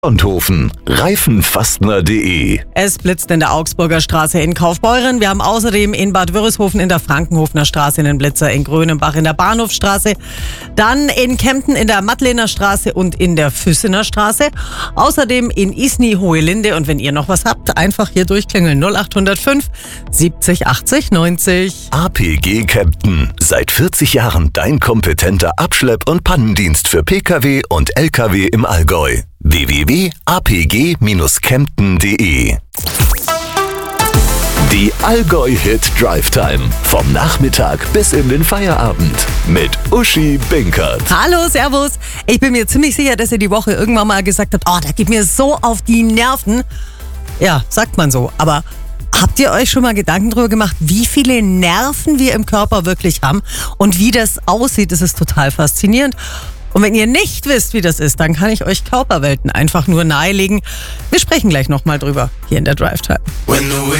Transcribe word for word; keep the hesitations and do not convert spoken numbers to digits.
Sonthofen, reifenfastner punkt de. Es blitzt in der Augsburger Straße in Kaufbeuren. Wir haben außerdem in Bad Wörishofen in der Frankenhofener Straße einen Blitzer, in Grönenbach in der Bahnhofstraße, dann in Kempten in der Mattlener Straße und in der Füssener Straße. Außerdem in Isny, Hohelinde. Und wenn ihr noch was habt, einfach hier durchklingeln. null acht null fünf siebzig achtzig neunzig. A P G Kempten. Seit vierzig Jahren dein kompetenter Abschlepp- und Pannendienst für Pkw und Lkw im Allgäu. w w w punkt a p g kempten punkt de. Die Allgäu-Hit Drive Time. Vom Nachmittag bis in den Feierabend. Mit Uschi Binkert. Hallo, servus. Ich bin mir ziemlich sicher, dass ihr die Woche irgendwann mal gesagt habt, oh, der geht mir so auf die Nerven. Ja, sagt man so. Aber habt ihr euch schon mal Gedanken darüber gemacht, wie viele Nerven wir im Körper wirklich haben und wie das aussieht? Das ist total faszinierend. Und wenn ihr nicht wisst, wie das ist, dann kann ich euch Körperwelten einfach nur nahelegen. Wir sprechen gleich nochmal drüber hier in der Drive Time.